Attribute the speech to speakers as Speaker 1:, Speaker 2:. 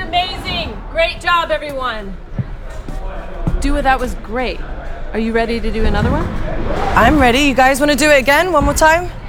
Speaker 1: amazing. Great job, everyone.
Speaker 2: Dua, that was great. Are you ready to do another one?
Speaker 3: I'm ready. You guys want to do it again? One more time?